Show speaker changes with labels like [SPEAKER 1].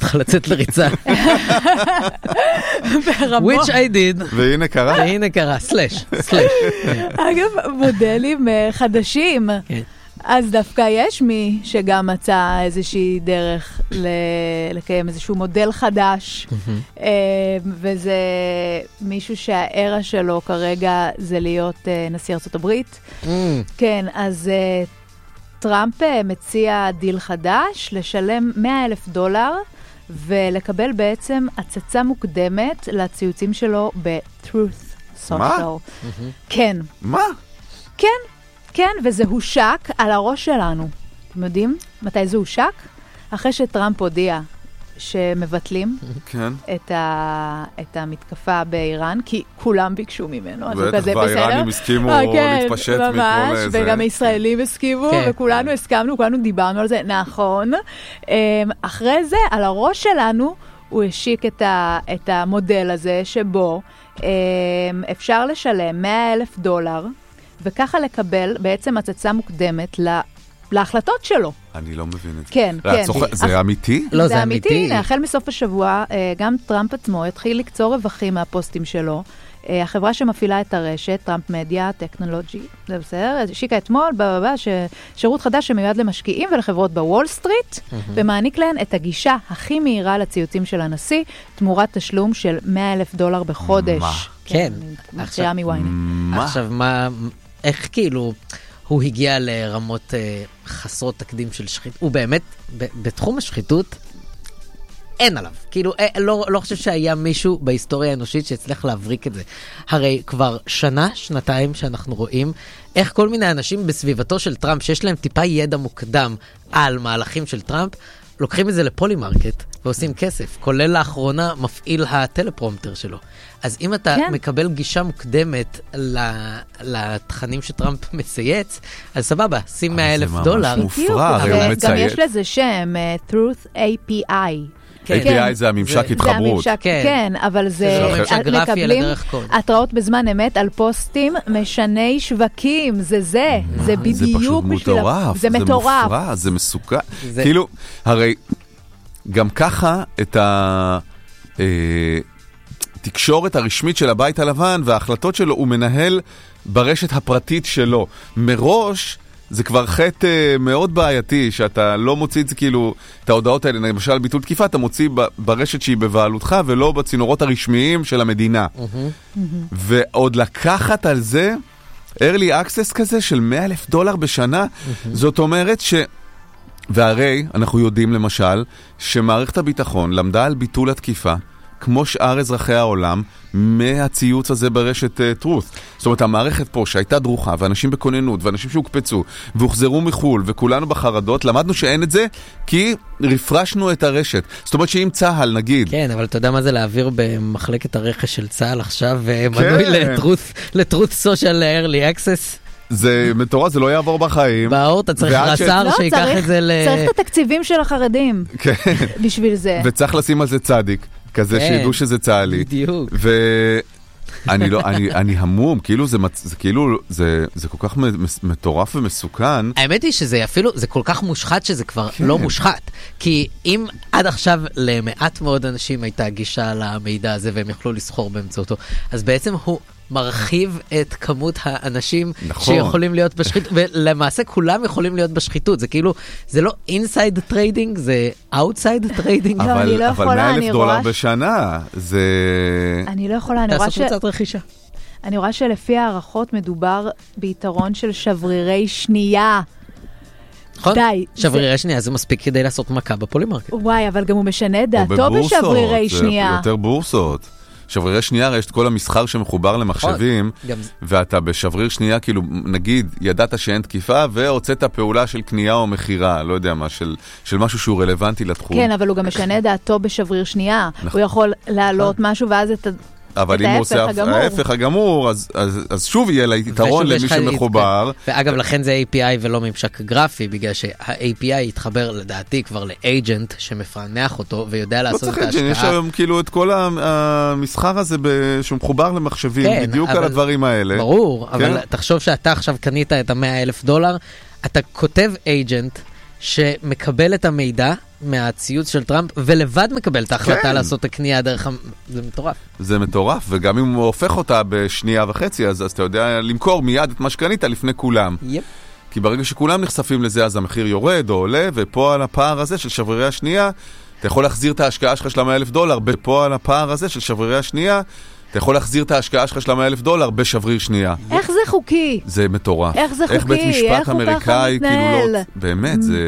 [SPEAKER 1] אותך לצאת לריצה. which I did.
[SPEAKER 2] והנה קרה.
[SPEAKER 1] והנה קרה, סלש.
[SPEAKER 3] אגב, מודלים חדשים.
[SPEAKER 1] כן.
[SPEAKER 3] אז דווקא יש מי שגם מצא איזושהי דרך לקיים איזשהו מודל חדש, וזה מישהו שהארה שלו כרגע זה להיות נשיא ארצות הברית. כן, אז טראמפ מציע דיל חדש, לשלם $100,000 ולקבל בעצם הצצה מוקדמת לציוצים שלו ב-Truth Social.
[SPEAKER 2] מה?
[SPEAKER 3] כן.
[SPEAKER 2] מה?
[SPEAKER 3] כן. כן, וזה הושק על הראש שלנו. אתם יודעים מתי זה הושק? אחרי שטראמפ הודיע שמבטלים
[SPEAKER 2] כן.
[SPEAKER 3] את המתקפה באיראן, כי כולם ביקשו ממנו.
[SPEAKER 2] בטח, והאיראנים הסכימו להתפשט מכל
[SPEAKER 3] ממש,
[SPEAKER 2] איזה.
[SPEAKER 3] וגם הישראלים הסכימו,
[SPEAKER 1] כן.
[SPEAKER 3] וכולנו הסכמנו, כולנו דיברנו על זה, נכון. אחרי זה, על הראש שלנו, הוא השיק את המודל הזה, שבו אפשר לשלם $100,000, וככה לקבל בעצם הצצה מוקדמת להחלטות שלו.
[SPEAKER 2] אני לא מבין את זה.
[SPEAKER 3] כן, כן.
[SPEAKER 2] זה אמיתי?
[SPEAKER 1] לא, זה אמיתי.
[SPEAKER 3] הנה, החל מסוף השבוע, גם טראמפ עצמו התחיל לקצור רווחים מהפוסטים שלו. החברה שמפעילה את הרשת, טראמפ מדיה, טכנולוגי, זה בסדר, השיקה אתמול, שירות חדש שמיועד למשקיעים ולחברות בוול סטריט, ומעניק להן את הגישה הכי מהירה לציוצים של הנשיא, תמורת תשלום של $100,000 בחודש.
[SPEAKER 1] מה? כן.
[SPEAKER 3] מקריאה מוויינט.
[SPEAKER 1] עכשיו, איך כאילו הוא הגיע לרמות חסרות תקדים של שחיתות? הוא באמת, בתחום השחיתות, אין עליו. כאילו, לא חושב שהיה מישהו בהיסטוריה האנושית שהצליח להבריק את זה. הרי כבר שנתיים שאנחנו רואים איך כל מיני אנשים בסביבתו של טראמפ, שיש להם טיפה ידע מוקדם על מהלכים של טראמפ, לוקחים את זה לפולימרקט ועושים כסף, כולל לאחרונה מפעיל הטלפרומטר שלו. אז אם אתה מקבל גישה מוקדמת לתכנים שטראמפ מצייץ, אז סבבה, שים $100,000.
[SPEAKER 2] זה ממש מופרע, הרי הוא מצייץ.
[SPEAKER 3] גם יש לזה שם, Truth API.
[SPEAKER 2] API זה הממשק התחברות.
[SPEAKER 3] כן, אבל זה מקבלים התראות בזמן אמת על פוסטים משני שווקים, זה בדיוק
[SPEAKER 2] זה פשוט מטורף,
[SPEAKER 3] זה
[SPEAKER 2] מופרע, זה מסוכן. כאילו, הרי גם ככה את התקשורת הרשמית של הבית הלבן וההחלטות שלו הוא מנהל ברשת הפרטית שלו. מראש זה כבר חטא מאוד בעייתי, שאתה לא מוציא את זה כאילו, את ההודעות האלה, למשל ביטול תקיפה, אתה מוציא ברשת שהיא בבעלותך, ולא בצינורות הרשמיים של המדינה. ועוד לקחת על זה, early access כזה של $100,000 בשנה, זאת אומרת והרי אנחנו יודעים למשל, שמערכת הביטחון למדה על ביטול התקיפה, כמו שאר אזרחי העולם, מהציוץ הזה ברשת Truth. זאת אומרת, המערכת פה שהייתה דרוכה, ואנשים בכוננות, ואנשים שהוקפצו, והוחזרו מחול, וכולנו בחרדות, למדנו שאין את זה, כי רפרשנו את הרשת. זאת אומרת שאם צהל, נגיד...
[SPEAKER 1] כן, אבל אתה יודע מה זה להעביר במחלקת הרכש של צהל עכשיו, מנוי ל-Truth Social Early Access?
[SPEAKER 2] זה מטורף, זה לא יעבור בחיים.
[SPEAKER 1] באור, אתה צריך רס"ר שיקח את זה
[SPEAKER 3] צריך את התקציבים של החרדים.
[SPEAKER 2] כן.
[SPEAKER 3] בשביל זה.
[SPEAKER 2] וצריך לשים על זה צדיק. כזה שידעו שזה צהלי.
[SPEAKER 1] בדיוק.
[SPEAKER 2] אני המום, כאילו זה כל כך מטורף ומסוכן.
[SPEAKER 1] האמת היא שזה אפילו, זה כל כך מושחת שזה כבר לא מושחת. כי אם עד עכשיו למעט מאוד אנשים הייתה גישה למידע הזה והם יכלו לסחור באמצעותו, אז בעצם הוא מרחיב את כמות האנשים שיכולים להיות בשחיתות, ולמעשה כולם יכולים להיות בשחיתות. זה כאילו, זה לא אינסייד טריידינג, זה אאוטסייד טריידינג.
[SPEAKER 3] אבל
[SPEAKER 2] $100,000 בשנה, זה...
[SPEAKER 3] אני לא יכולה,
[SPEAKER 1] תעשו קבוצת רכישה.
[SPEAKER 3] אני רואה שלפי הערכות מדובר ביתרון של שברירי שנייה.
[SPEAKER 1] נכון? שברירי שנייה זה מספיק כדי לעשות מכה בפולימרקט.
[SPEAKER 3] וואי, אבל גם הוא משנה את דעתו בשברירי שנייה.
[SPEAKER 2] זה יותר בורסות. שברירי שנייה, יש את כל המסחר שמחובר למחשבים, ואתה בשבריר שנייה, כאילו, נגיד, ידעת שאין תקיפה, והוצאת פעולה של קנייה או מחירה, לא יודע מה, של משהו שהוא רלוונטי לתחום.
[SPEAKER 3] כן, אבל הוא גם משנה דעתו בשבריר שנייה. הוא יכול להעלות משהו, ואז
[SPEAKER 2] אבל אם הוא עושה ההפך הגמור, אז שוב יהיה לה יתרון למי שמחובר.
[SPEAKER 1] ואגב, לכן זה API ולא ממשק גרפי, בגלל שה-API יתחבר לדעתי כבר לאג'נט שמפענח אותו, ויודע לעשות את ההשקעה.
[SPEAKER 2] לא צריך אג'נט, יש היום כאילו את כל המסחר הזה שמחובר למחשבים, בדיוק על הדברים האלה.
[SPEAKER 1] ברור, אבל תחשוב שאתה עכשיו קנית את $100,000, אתה כותב אג'נט, שמקבל את המידע מהציוץ של טראמפ, ולבד מקבל את ההחלטה לעשות את הקנייה דרך... זה מטורף.
[SPEAKER 2] זה מטורף, וגם אם הוא הופך אותה בשנייה וחצי, אז אתה יודע למכור מיד את מה שקנית לפני כולם.
[SPEAKER 1] יפ.
[SPEAKER 2] כי ברגע שכולם נחשפים לזה, אז המחיר יורד או עולה, ופה על הפער הזה של שברירי השנייה, אתה יכול להחזיר את ההשקעה שלך של $100,000, ופה על הפער הזה של שברירי השנייה, אתה יכול להחזיר את ההשקעה שלך של $100,000 בשבריר שנייה.
[SPEAKER 3] איך זה חוקי?
[SPEAKER 2] זה מטורף.
[SPEAKER 3] איך זה חוקי?
[SPEAKER 2] איך בית משפט אמריקאי, כאילו לא... באמת, זה...